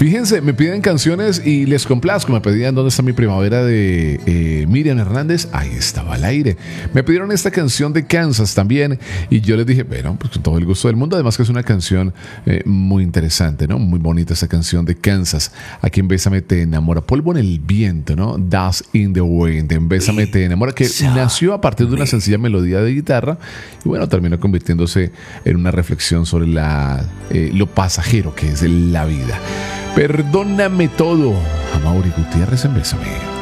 Fíjense, me piden canciones y les complazco. Me pedían ¿Dónde está mi primavera? De Miriam Hernández. Ahí estaba al aire. Me pidieron esta canción de Kansas también. Y yo les dije, bueno, pues con todo el gusto del mundo. Además que es una canción muy interesante, ¿no? Muy bonita esta canción de Kansas. Aquí en Bésame te enamora. Polvo en el viento, ¿no? Dust in the Wind. En Bésame te enamora. Que nació a partir de una sencilla melodía de guitarra. Y bueno, terminó convirtiéndose en una reflexión sobre lo pasajero que es la vida. Perdóname todo. A Mauri Gutiérrez en Bésame.